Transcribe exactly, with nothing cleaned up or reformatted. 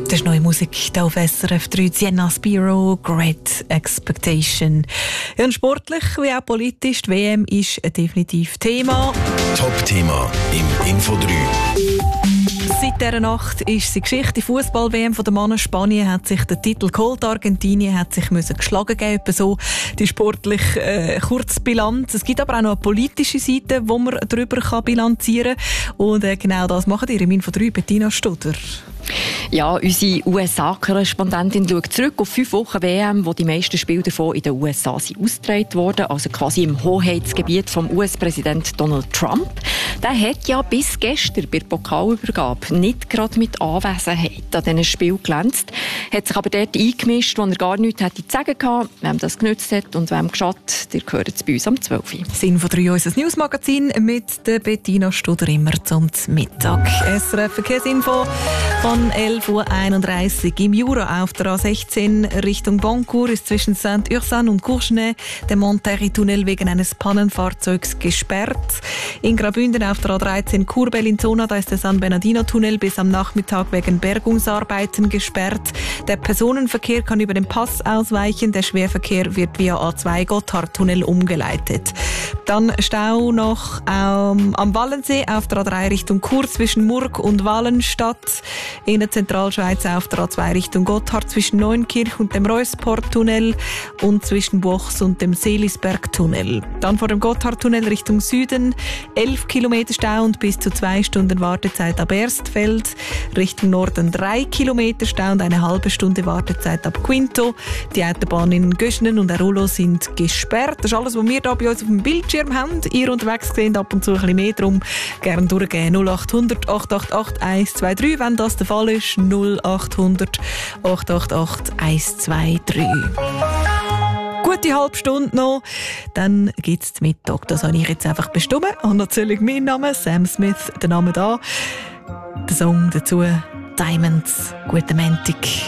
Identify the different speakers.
Speaker 1: Das ist neue Musik hier auf S R F drei. Sienna Spiro, Great Expectation. Ja, und sportlich wie auch politisch, die W M ist definitiv Thema.
Speaker 2: Top-Thema im Info drei.
Speaker 1: Seit dieser Nacht ist sie Geschichte. Die Fußball-W M der Männer. Spanien hat sich den Titel geholt. Argentinien hat sich müssen geschlagen geben. So die sportliche äh, Kurzbilanz. Es gibt aber auch noch eine politische Seite, wo man darüber bilanzieren kann. Und äh, genau das machen ihr im Info drei, Bettina Studer.
Speaker 3: Ja, unsere U S A-Korrespondentin schaut zurück auf fünf Wochen W M, wo die meisten Spiele davon in den U S A sind ausgetragen wurden, also quasi im Hoheitsgebiet vom U S-Präsident Donald Trump. Der hat ja bis gestern bei der Pokalübergabe nicht gerade mit Anwesenheit an diesen Spiel glänzt, hat sich aber dort eingemischt, wo er gar nichts hätte zu sagen gehabt, wem das genützt hat und wem geschadet. Ihr hört es bei uns am zwölf Uhr.
Speaker 1: Das Info drei, unser Newsmagazin mit der Bettina Studer immer zum Mittag. S R F Verkehrsinfo von elf Uhr einunddreißig. Im Jura auf der A sechzehn Richtung Boncourt ist zwischen Saint-Ursanne und Courgenay der Monterey-Tunnel wegen eines Pannenfahrzeugs gesperrt. In Graubünden auf der A dreizehn Chur-Bellinzona, da ist der San Bernardino-Tunnel bis am Nachmittag wegen Bergungsarbeiten gesperrt. Der Personenverkehr kann über den Pass ausweichen, der Schwerverkehr wird via A zwei Gotthardtunnel umgeleitet. Dann Stau noch ähm, am Wallensee auf der A drei Richtung Chur zwischen Murg und Wallenstadt. In der Zentralschweiz auf der A zwei Richtung Gotthard zwischen Neunkirch und dem Reusport-Tunnel und zwischen Bochs und dem Seelisberg-Tunnel. Dann vor dem Gotthard-Tunnel Richtung Süden elf Kilometer Stau und bis zu zwei Stunden Wartezeit ab Erstfeld. Richtung Norden drei Kilometer Stau und eine halbe Stunde Wartezeit ab Quinto. Die Autobahnen in Göschenen und Arullo sind gesperrt. Das ist alles, was wir hier bei uns auf dem Bildschirm haben. Ihr unterwegs seht ab und zu ein bisschen mehr, darum gerne durchgehen. null acht hundert acht acht acht eins zwei drei, wenn das der Fall ist. null acht hundert acht acht acht eins zwei drei. Gute halbe Stunde noch, dann gibt es Mittag. Das habe ich jetzt einfach bestimmt. Und natürlich mein Name, Sam Smith, der Name da. Der Song dazu, Diamonds. Guten Montag.